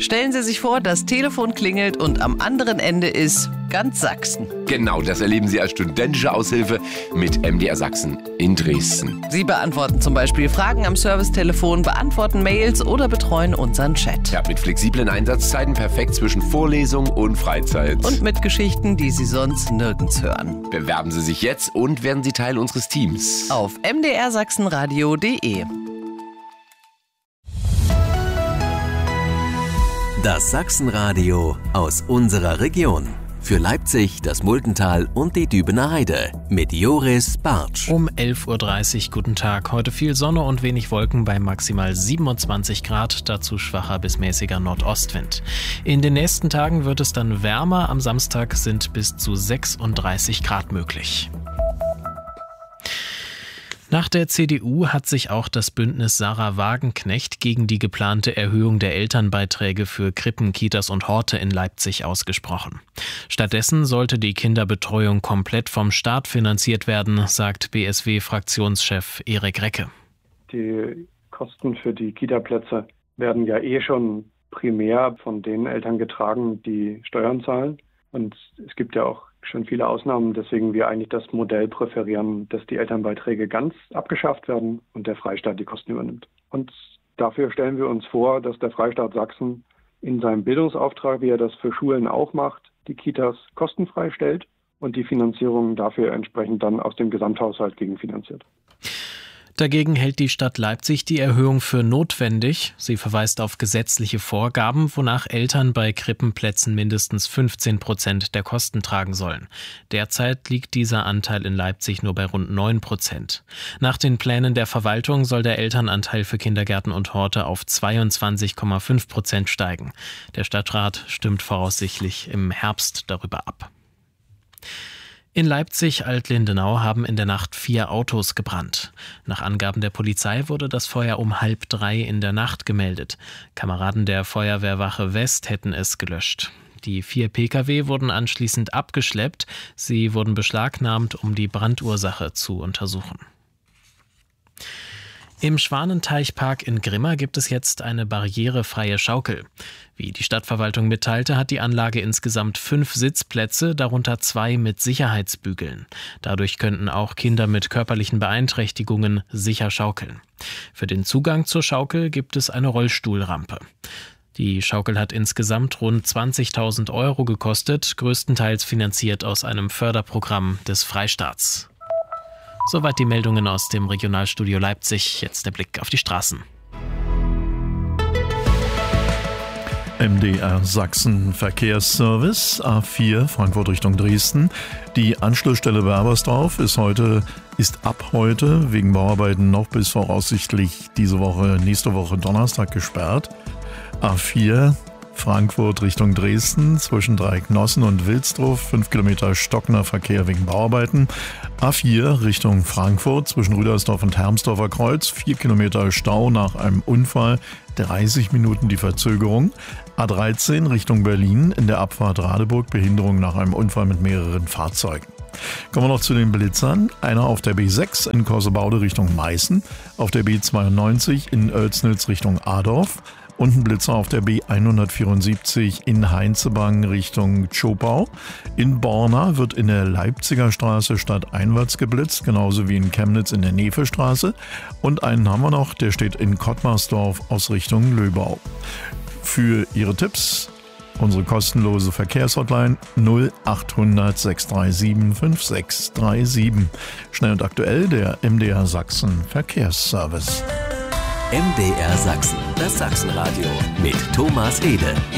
Stellen Sie sich vor, das Telefon klingelt und am anderen Ende ist ganz Sachsen. Genau, das erleben Sie als studentische Aushilfe mit MDR Sachsen in Dresden. Sie beantworten zum Beispiel Fragen am Servicetelefon, beantworten Mails oder betreuen unseren Chat. Ja, mit flexiblen Einsatzzeiten perfekt zwischen Vorlesung und Freizeit. Und mit Geschichten, die Sie sonst nirgends hören. Bewerben Sie sich jetzt und werden Sie Teil unseres Teams. Auf mdrsachsenradio.de. Das Sachsenradio aus unserer Region. Für Leipzig, das Multental und die Dübener Heide mit Joris Bartsch. Um 11.30 Uhr, guten Tag. Heute viel Sonne und wenig Wolken bei maximal 27 Grad, dazu schwacher bis mäßiger Nordostwind. In den nächsten Tagen wird es dann wärmer. Am Samstag sind bis zu 36 Grad möglich. Nach der CDU hat sich auch das Bündnis Sarah Wagenknecht gegen die geplante Erhöhung der Elternbeiträge für Krippen, Kitas und Horte in Leipzig ausgesprochen. Stattdessen sollte die Kinderbetreuung komplett vom Staat finanziert werden, sagt BSW-Fraktionschef Erik Recke. Die Kosten für die Kita-Plätze werden ja schon primär von den Eltern getragen, die Steuern zahlen. Und es gibt ja auch schon viele Ausnahmen, weswegen wir eigentlich das Modell präferieren, dass die Elternbeiträge ganz abgeschafft werden und der Freistaat die Kosten übernimmt. Und dafür stellen wir uns vor, dass der Freistaat Sachsen in seinem Bildungsauftrag, wie er das für Schulen auch macht, die Kitas kostenfrei stellt und die Finanzierung dafür entsprechend dann aus dem Gesamthaushalt gegenfinanziert. Dagegen hält die Stadt Leipzig die Erhöhung für notwendig. Sie verweist auf gesetzliche Vorgaben, wonach Eltern bei Krippenplätzen mindestens 15% der Kosten tragen sollen. Derzeit liegt dieser Anteil in Leipzig nur bei rund 9%. Nach den Plänen der Verwaltung soll der Elternanteil für Kindergärten und Horte auf 22,5% steigen. Der Stadtrat stimmt voraussichtlich im Herbst darüber ab. In Leipzig-Altlindenau haben in der Nacht 4 Autos gebrannt. Nach Angaben der Polizei wurde das Feuer um 2:30 in der Nacht gemeldet. Kameraden der Feuerwehrwache West hätten es gelöscht. Die 4 Pkw wurden anschließend abgeschleppt. Sie wurden beschlagnahmt, um die Brandursache zu untersuchen. Im Schwanenteichpark in Grimma gibt es jetzt eine barrierefreie Schaukel. Wie die Stadtverwaltung mitteilte, hat die Anlage insgesamt 5 Sitzplätze, darunter 2 mit Sicherheitsbügeln. Dadurch könnten auch Kinder mit körperlichen Beeinträchtigungen sicher schaukeln. Für den Zugang zur Schaukel gibt es eine Rollstuhlrampe. Die Schaukel hat insgesamt rund 20.000 € gekostet, größtenteils finanziert aus einem Förderprogramm des Freistaats. Soweit die Meldungen aus dem Regionalstudio Leipzig. Jetzt der Blick auf die Straßen. MDR Sachsen Verkehrsservice, A4 Frankfurt Richtung Dresden. Die Anschlussstelle Werbersdorf ist ab heute wegen Bauarbeiten noch bis voraussichtlich nächste Woche Donnerstag gesperrt. A4 Frankfurt Richtung Dresden zwischen Dreiecknossen und Wilsdruff, 5 Kilometer stockender Verkehr wegen Bauarbeiten. A4 Richtung Frankfurt zwischen Rüdersdorf und Hermsdorfer Kreuz, 4 Kilometer Stau nach einem Unfall, 30 Minuten die Verzögerung. A13 Richtung Berlin in der Abfahrt Radeburg, Behinderung nach einem Unfall mit mehreren Fahrzeugen. Kommen wir noch zu den Blitzern. Einer auf der B6 in Korsebaude Richtung Meißen, auf der B92 in Oelsnitz Richtung Adorf. Und ein Blitzer auf der B174 in Heinzebang Richtung Zschopau. In Borna wird in der Leipziger Straße stadteinwärts geblitzt, genauso wie in Chemnitz in der Nevestraße. Und einen haben wir noch, der steht in Kottmarsdorf aus Richtung Löbau. Für Ihre Tipps unsere kostenlose Verkehrshotline 0800 637 5637. Schnell und aktuell der MDR Sachsen Verkehrsservice. MDR Sachsen, das Sachsenradio mit Thomas Ede.